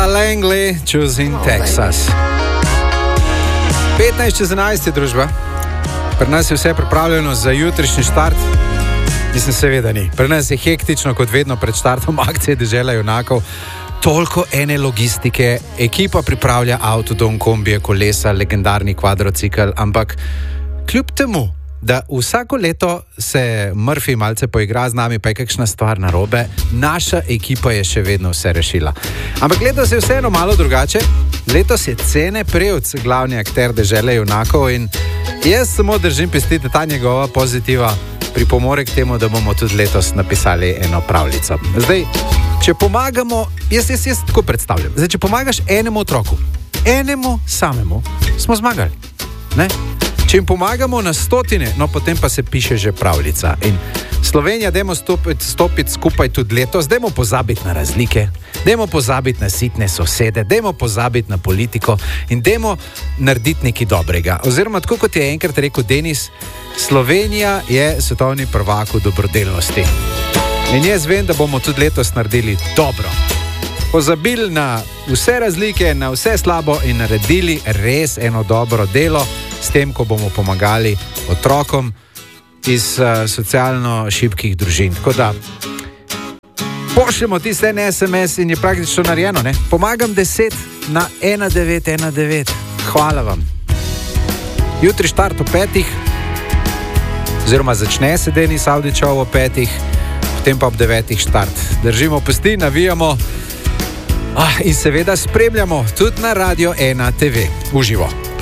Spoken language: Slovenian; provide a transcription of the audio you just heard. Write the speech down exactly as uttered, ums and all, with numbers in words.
Ella Langley, Choosing Texas. petnajst čez enajst je družba. Pri nas je vse pripravljeno za jutrišnji štart. Mislim, seveda ni. Pri nas je hektično, kot vedno pred štartom akcije Dežela junakov. Toliko ene logistike. Ekipa pripravlja avto, dom, kombije, kolesa, legendarni kvadrocikl, ampak kljub temu, da vsako leto se Murphy malce poigra z nami, pa je kakšna stvar narobe, naša ekipa je še vedno vse rešila. Ampak letos je vseeno malo drugače. Letos je Cene Prevc glavni akter Dežele junakov in jaz samo držim pesti, da ta njegova pozitiva pripomore k temu, da bomo tudi letos napisali eno pravljico. Zdaj, če pomagamo, jaz, jaz, jaz tako predstavljam, zdaj, če pomagaš enemu otroku, enemu samemu, smo zmagali, ne? Če jim pomagamo na stotine, no potem pa se piše že pravljica. In Slovenija, dajmo stopiti, stopiti skupaj tudi letos, dajmo pozabiti na razlike, dajmo pozabiti na sitne sosede, dajmo pozabiti na politiko in dajmo narediti nekaj dobrega. Oziroma, tako kot je enkrat rekel Denis, Slovenija je svetovni prvak v dobrodelnosti. In jaz vem, da bomo tudi letos naredili dobro. Pozabili na vse razlike, na vse slabo in naredili res eno dobro delo s tem, ko bomo pomagali otrokom iz uh, socialno šibkih družin. Tako da pošljemo tiste en es em es in je praktično narejeno, ne? Pomagam deset na ena devet ena devet. Hvala vam. Jutri štart o petih, oziroma začne se Denis Avdićev o petih, potem pa ob devetih štart. Držimo pesti, navijamo ah, in seveda spremljamo tudi na Radio ena te ve. Uživo.